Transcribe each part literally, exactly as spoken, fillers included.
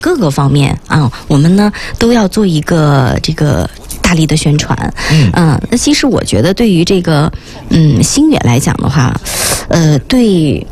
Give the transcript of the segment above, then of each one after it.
各个方面啊，我们呢都要做一个这个大力的宣传。嗯，呃、那其实我觉得对于这个嗯星远来讲的话，呃，对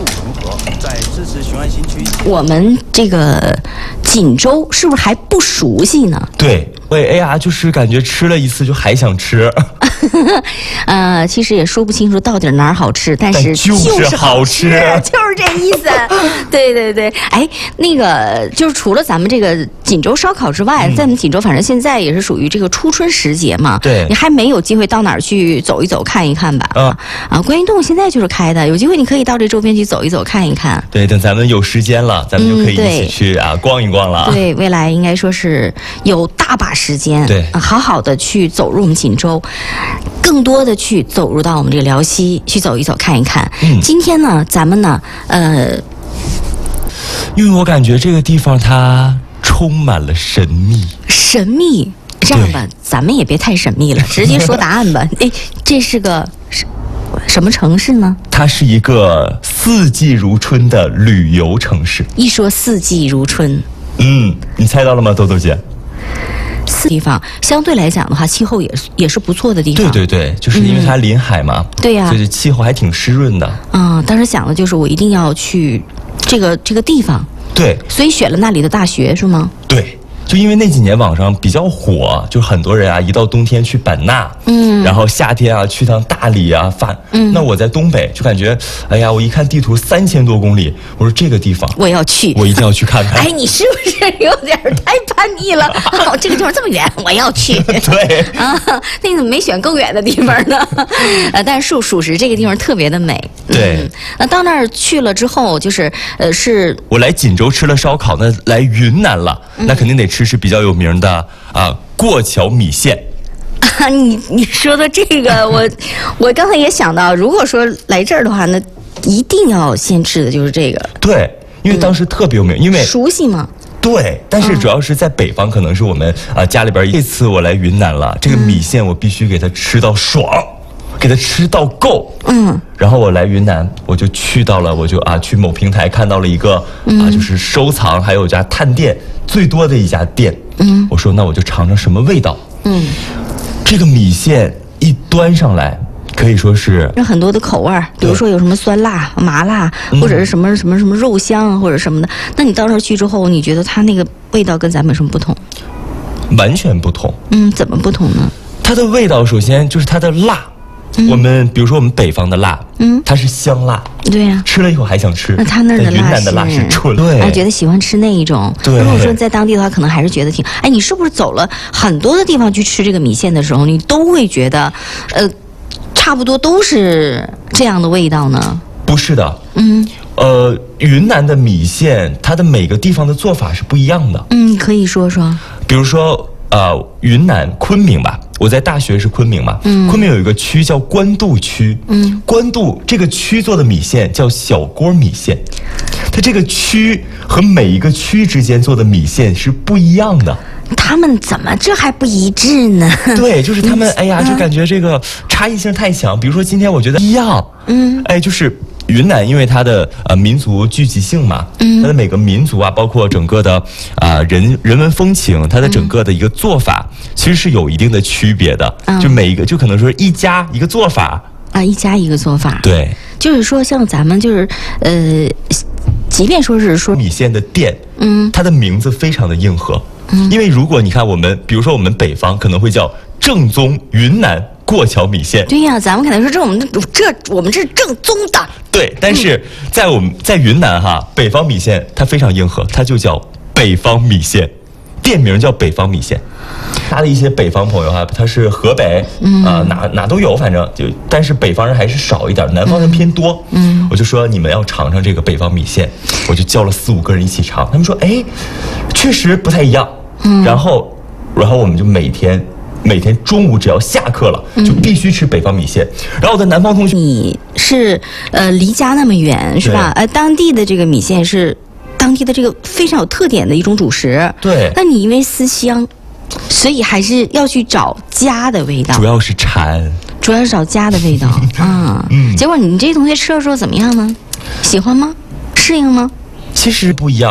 我们这个锦州是不是还不熟悉呢？ 对，喂，哎呀，就是感觉吃了一次就还想吃。 呃，其实也说不清楚到底哪儿好吃，但是就是好吃， 就是这意思。对对对，哎，那个就是除了咱们这个锦州烧烤之外，嗯、在我们锦州，反正现在也是属于这个初春时节嘛。 对， 你还没有机会到哪儿去走一走、看一看吧？啊啊！观音洞现在就是开的，有机会你可以到这周边去走一走、看一看。 对，等咱们有时间了，咱们就可以一起去啊、嗯、逛一逛了。 对，未来应该说是有大把时间， 对， 啊、好好的去走入我们锦州。更多的去走入到我们这个辽西去走一走看一看。嗯，今天呢，咱们呢，呃， 因为我感觉这个地方它充满了神秘。 神秘，这样吧，咱们也别太神秘了，直接说答案吧。哎，这是个什么城市呢？ 它是一个四季如春的旅游城市。 一说四季如春， 嗯，你猜到了吗，豆豆姐？ 地方相对来讲的话，气候也是也是不错的地方。 对对对，就是因为它临海嘛。 嗯、对呀、啊， 所以气候还挺湿润的。 嗯，当时想的就是我一定要去这个这个地方。 对， 所以选了那里的大学是吗？ 对，就因为那几年网上比较火，就很多人啊，一到冬天去版纳，嗯，然后夏天啊去趟大理啊，发，嗯，那我在东北就感觉，哎呀，我一看地图三千多公里，我说这个地方我要去， 我一定要去看看。 哎，你是不是有点太叛逆了？哦，这个地方这么远，我要去。 对啊，那你怎么没选更远的地方呢？呃，但是属属实这个地方特别的美。 对， 嗯、那到那儿去了之后，就是呃，是我来锦州吃了烧烤，那来云南了，嗯、那肯定得吃吃比较有名的啊过桥米线。 啊，你你说的这个，我我刚才也想到，如果说来这儿的话，那一定要先吃的就是这个。 对，因为当时特别有名，嗯、因为熟悉嘛。 对，但是主要是在北方，可能是我们啊、呃、家里边。这次我来云南了，这个米线我必须给它吃到爽，嗯、给它吃到够。嗯。然后我来云南，我就去到了，我就啊去某平台看到了一个、嗯、啊就是收藏还有家探店最多的一家店。嗯。我说那我就尝尝什么味道。嗯。这个米线一端上来。可以说是有很多的口味，比如说有什么酸辣、麻辣，或者是什么什么什么肉香或者什么的。那你到那儿去之后，你觉得它那个味道跟咱们有什么不同？ 完全不同。 嗯，怎么不同呢？ 它的味道首先就是它的辣。嗯、我们比如说我们北方的辣，嗯，它是香辣， 对呀、啊， 吃了以后还想吃。 那他那儿的云南的辣是纯，对， 我觉得喜欢吃那一种。 对， 如果说在当地的话，可能还是觉得挺……哎，你是不是走了很多的地方去吃这个米线的时候，你都会觉得，呃。差不多都是这样的味道呢？ 不是的，嗯，呃，云南的米线，它的每个地方的做法是不一样的。 嗯，可以说说。 比如说，呃，云南昆明吧，我在大学是昆明嘛，嗯，昆明有一个区叫官渡区，嗯，官渡这个区做的米线叫小锅米线，它这个区和每一个区之间做的米线是不一样的。 他们怎么这还不一致呢？ 对，就是他们，哎呀，就感觉这个差异性太强。比如说今天我觉得一样，嗯，哎，就是云南，因为它的呃民族聚集性嘛，嗯，它的每个民族啊，包括整个的啊、呃、人人文风情，它的整个的一个做法，嗯、其实是有一定的区别的。嗯、就每一个，就可能说一家一个做法啊，一家一个做法。 对， 就是说像咱们就是呃，即便说是说米线的店，嗯，它的名字非常的硬核。因为如果你看我们，比如说我们北方可能会叫正宗云南过桥米线， 对呀、啊，咱们可能说这我们这我们这是正宗的， 对。但是在我们在云南哈，北方米线它非常硬核，它就叫北方米线，店名叫北方米线。他的一些北方朋友哈，他是河北，嗯啊、呃、哪哪都有，反正就，但是北方人还是少一点，南方人偏多。嗯，我就说你们要尝尝这个北方米线，我就叫了四五个人一起尝，他们说哎，确实不太一样。嗯，然后，然后我们就每天每天中午只要下课了，就必须吃北方米线。然后我的南方同学， 你是呃离家那么远是吧？呃，当地的这个米线是当地的这个非常有特点的一种主食。 对， 那你因为思乡，所以还是要去找家的味道。 主要是馋， 主要是找家的味道啊。嗯，结果你这些同学吃的时候怎么样呢？喜欢吗？适应吗？ 其实不一样。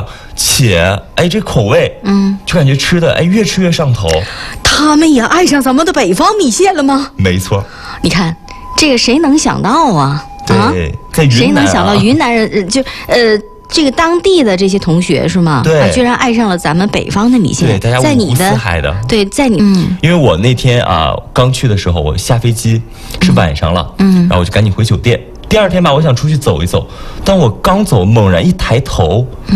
且哎这口味， 嗯， 就感觉吃的哎越吃越上头。 他们也爱上咱们的北方米线了吗？ 没错， 你看这个谁能想到啊？ 对， 啊、 在云南、啊、 谁能想到云南人呃就呃。这个当地的这些同学是吗？ 对、 啊，居然爱上了咱们北方的米线。 对，大家在你的五湖四海的。 对，在你嗯， 因为我那天啊刚去的时候，我下飞机是晚上了，嗯，然后我就赶紧回酒店。第二天吧，我想出去走一走，当我刚走，猛然一抬头。